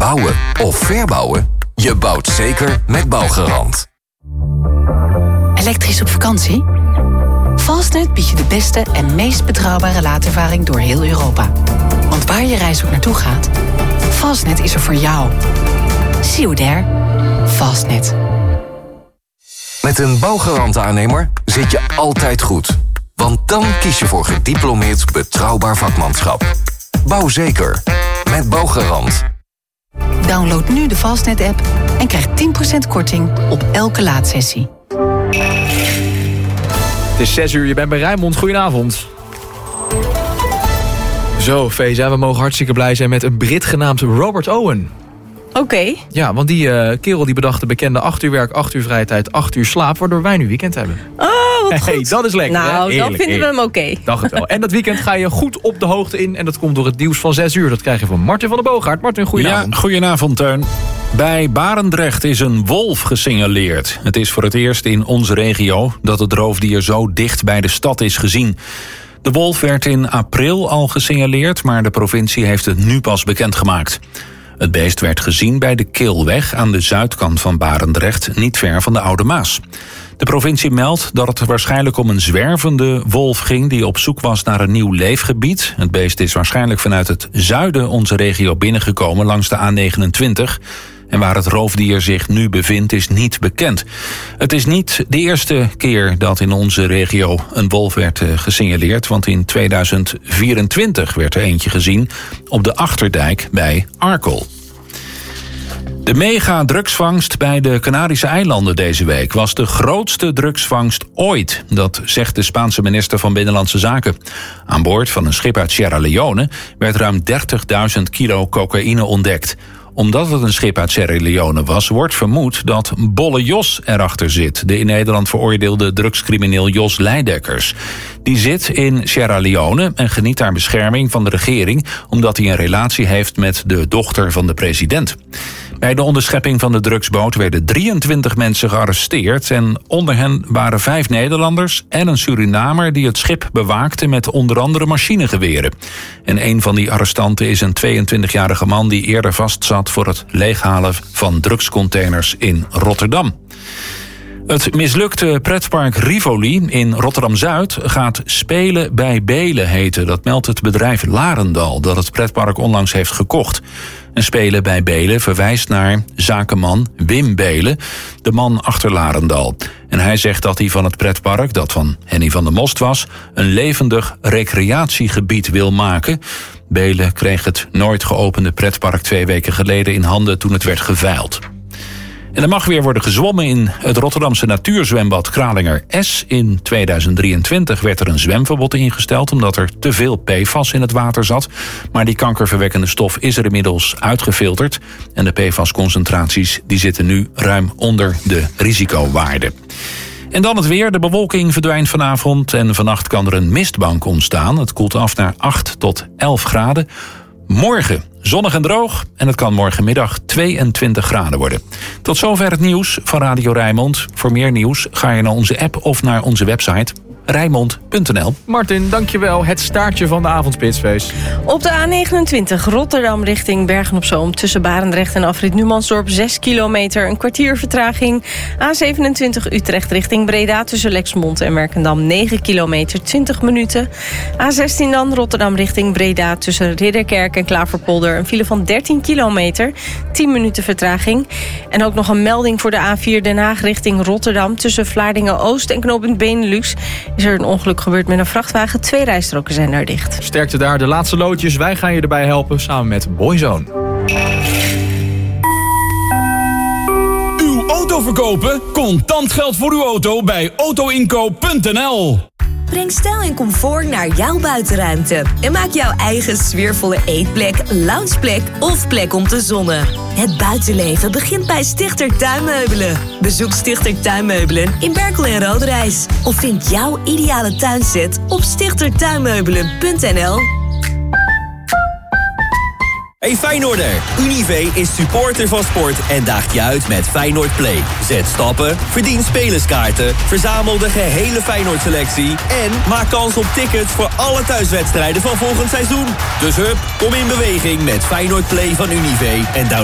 bouwen of verbouwen? Je bouwt zeker met Bouwgarant. Elektrisch op vakantie? Fastnet biedt je de beste en meest betrouwbare laadervaring door heel Europa. Want waar je reis ook naartoe gaat, Fastnet is er voor jou. See you there. Fastnet. Met een Bouwgarant-aannemer zit je altijd goed. Want dan kies je voor gediplomeerd betrouwbaar vakmanschap. Bouw zeker. Met Bouwgarant. Download nu de Fastnet-app en krijg 10% korting op elke laadsessie. Het is 6 uur, je bent bij Rijnmond. Goedenavond. Zo, Feza, we mogen hartstikke blij zijn met een Brit genaamd Robert Owen. Oké. Ja, want die kerel die bedacht de bekende 8 uur werk, 8 uur vrije tijd, 8 uur slaap, waardoor wij nu weekend hebben. Oh, wat goed. Hey, dat is lekker. Nou, hè? dan vinden we hem oké. Dacht het wel. En dat weekend ga je goed op de hoogte in. En dat komt door het nieuws van 6 uur. Dat krijg je van Martin van der Boogaard. Martin, goedenavond. Ja, goedenavond, Teun. Bij Barendrecht is een wolf gesignaleerd. Het is voor het eerst in onze regio dat het roofdier zo dicht bij de stad is gezien. De wolf werd in april al gesignaleerd, maar de provincie heeft het nu pas bekendgemaakt. Het beest werd gezien bij de Keelweg aan de zuidkant van Barendrecht, niet ver van de Oude Maas. De provincie meldt dat het waarschijnlijk om een zwervende wolf ging die op zoek was naar een nieuw leefgebied. Het beest is waarschijnlijk vanuit het zuiden onze regio binnengekomen langs de A29. En waar het roofdier zich nu bevindt is niet bekend. Het is niet de eerste keer dat in onze regio een wolf werd gesignaleerd, want in 2024 werd er eentje gezien op de Achterdijk bij Arkel. De mega-drugsvangst bij de Canarische eilanden deze week was de grootste drugsvangst ooit. Dat zegt de Spaanse minister van Binnenlandse Zaken. Aan boord van een schip uit Sierra Leone werd ruim 30.000 kilo cocaïne ontdekt. Omdat het een schip uit Sierra Leone was, wordt vermoed dat Bolle Jos erachter zit. De in Nederland veroordeelde drugscrimineel Jos Leidekkers. Die zit in Sierra Leone en geniet daar bescherming van de regering, omdat hij een relatie heeft met de dochter van de president. Bij de onderschepping van de drugsboot werden 23 mensen gearresteerd en onder hen waren 5 Nederlanders en een Surinamer die het schip bewaakte met onder andere machinegeweren. En een van die arrestanten is een 22-jarige man die eerder vastzat voor het leeghalen van drugscontainers in Rotterdam. Het mislukte pretpark Rivoli in Rotterdam-Zuid gaat Spelen bij Belen heten. Dat meldt het bedrijf Larendal, dat het pretpark onlangs heeft gekocht. En Spelen bij Belen verwijst naar zakenman Wim Belen, de man achter Larendal. En hij zegt dat hij van het pretpark, dat van Henny van der Most was, een levendig recreatiegebied wil maken. Belen kreeg het nooit geopende pretpark 2 weken geleden in handen toen het werd geveild. En er mag weer worden gezwommen in het Rotterdamse natuurzwembad Kralinger S. In 2023 werd er een zwemverbod ingesteld omdat er te veel PFAS in het water zat. Maar die kankerverwekkende stof is er inmiddels uitgefilterd. En de PFAS-concentraties die zitten nu ruim onder de risicowaarde. En dan het weer. De bewolking verdwijnt vanavond en vannacht kan er een mistbank ontstaan. Het koelt af naar 8 tot 11 graden. Morgen zonnig en droog en het kan morgenmiddag 22 graden worden. Tot zover het nieuws van Radio Rijnmond. Voor meer nieuws ga je naar onze app of naar onze website Rijnmond.nl. Martin, dankjewel. Het staartje van de avondspitsfeest. Op de A29 Rotterdam richting Bergen-op-Zoom tussen Barendrecht en afrit Numansdorp 6 kilometer, een kwartier vertraging. A27 Utrecht richting Breda tussen Lexmond en Merkendam 9 kilometer, 20 minuten. A16 dan Rotterdam richting Breda tussen Ridderkerk en Klaverpolder, een file van 13 kilometer, 10 minuten vertraging. En ook nog een melding voor de A4 Den Haag richting Rotterdam tussen Vlaardingen-Oost en knooppunt Benelux. Is er een ongeluk gebeurd met een vrachtwagen. 2 rijstroken zijn daar dicht. Sterkte daar, de laatste loodjes. Wij gaan je erbij helpen samen met Boyzone. Uw auto verkopen? Contant geld voor uw auto bij autoinkoop.nl. Breng stijl en comfort naar jouw buitenruimte. En maak jouw eigen sfeervolle eetplek, loungeplek of plek om te zonnen. Het buitenleven begint bij Stichter Tuinmeubelen. Bezoek Stichter Tuinmeubelen in Berkel en Roderijs. Of vind jouw ideale tuinset op stichtertuinmeubelen.nl. Hey Feyenoorder, Unive is supporter van sport en daagt je uit met Feyenoord Play. Zet stappen, verdien spelerskaarten, verzamel de gehele Feyenoord selectie en maak kans op tickets voor alle thuiswedstrijden van volgend seizoen. Dus hup, kom in beweging met Feyenoord Play van Unive en